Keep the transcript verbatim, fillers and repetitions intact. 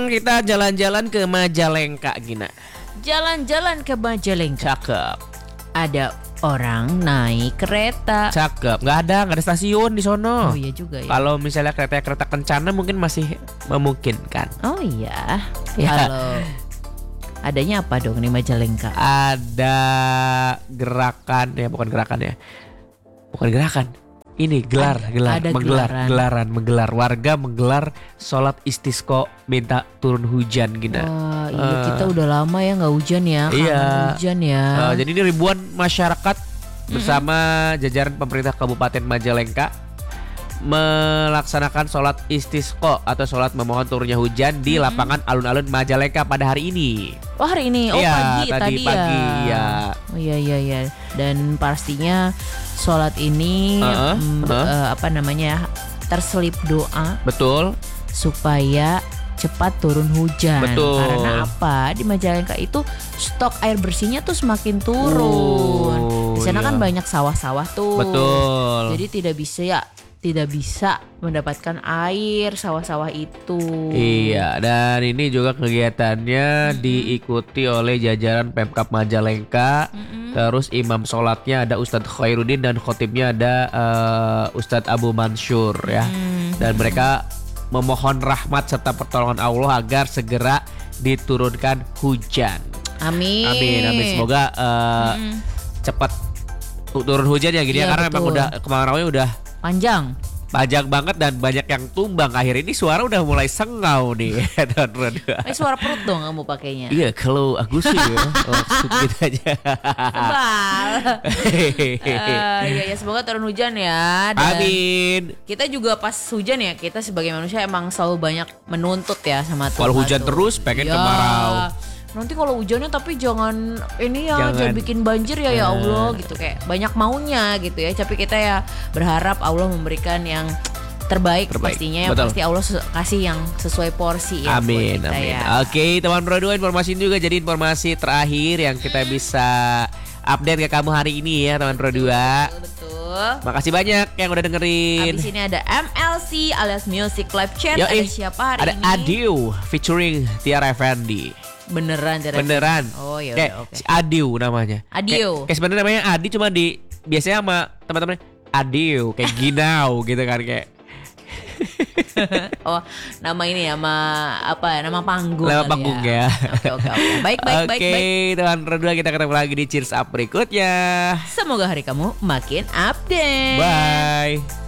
kita jalan-jalan ke Majalengka, Gina. Jalan-jalan ke Majalengka. Cakep. Ada orang naik kereta. Cakep. Nggak ada, nggak ada stasiun di sono. Oh iya juga ya. Kalau misalnya kereta-kereta kencana mungkin masih memungkinkan. Oh iya. Ya. Kalau adanya apa dong di Majalengka? Ada gerakan ya, bukan gerakan ya. Bukan gerakan. Ini gelar, ada, gelar, ada menggelar, gelaran. gelaran, menggelar. Warga menggelar sholat istisqa minta turun hujan, Gina. Wah, iya Uh, kita udah lama ya nggak hujan ya. Kangen Iya. hujan ya. Uh, jadi ini ribuan masyarakat bersama jajaran pemerintah Kabupaten Majalengka melaksanakan sholat istisqa atau sholat memohon turunnya hujan di lapangan alun-alun Majalengka pada hari ini. Oh hari ini, oh Iya, pagi tadi tadi, pagi, ya. ya. Oh iya iya iya. Dan pastinya sholat ini Uh-uh, mm, uh-uh. eh, apa namanya terselip doa Betul. supaya cepat turun hujan. Betul. Karena apa? Di Majalengka itu stok air bersihnya tuh semakin turun. Oh, Di sana iya. kan banyak sawah-sawah tuh. Betul. Jadi tidak bisa ya tidak bisa mendapatkan air sawah-sawah itu. Iya, dan ini juga kegiatannya diikuti oleh jajaran Pemkab Majalengka. Terus imam sholatnya ada Ustadz Khairuddin dan khotibnya ada uh, Ustadz Abu Mansur ya. Dan mereka memohon rahmat serta pertolongan Allah agar segera diturunkan hujan. Amin. Amin, amin. Semoga uh, cepat turun hujan ya gini ya, Iya, karena memang betul. udah kemarauannya udah Panjang. panjang banget dan banyak yang tumbang. Akhir ini suara udah mulai sengau nih. Eh suara perut dong kamu pakainya. Iya, kalau aku sih ya, oh, sedikit aja. Tebal. Eh, iya ya semoga turun hujan ya. Dan Amin. kita juga pas hujan ya, kita sebagai manusia emang selalu banyak menuntut ya sama Tuhan. Kalau hujan tuh. terus pengen Ya. kemarau. Nanti kalau hujannya tapi jangan ini ya, Jangan. jangan, bikin banjir ya ya Eh. Allah gitu, kayak banyak maunya gitu ya. Tapi kita ya berharap Allah memberikan yang terbaik, Terbaik. pastinya ya. Betul. Pasti Allah su- kasih yang sesuai porsi ya. buat Amin, kita amin. ya. Oke, teman berdua, informasi ini juga jadi informasi terakhir yang kita bisa update ke kamu hari ini ya, teman berdua. Betul, betul. Makasih banyak yang udah dengerin. Abis ini ada M L C alias Music Live Chat. Yoi. Ada siapa hari Ada ini? Adiu featuring Tiara Effendi. Beneran, Tiara Beneran. Effendi. Oh ya Kayak udah, oke. si Adiu namanya. Adiu. Kayak, kayak sebenarnya namanya Adi, cuma di biasanya sama teman-temannya Adiu kayak Ginau gitu kan, kayak Oh, nama ini ya, nama apa? Nama panggung. nama kali panggung ya. Oke, oke, oke. Baik, baik, baik, Oke, baik. teman berdua, kita ketemu lagi di Cheers Up berikutnya. Semoga hari kamu makin update. Bye.